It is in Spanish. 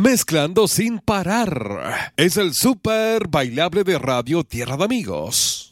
mezclando sin parar. Es el Super Bailable de Radio Tierra de Amigos.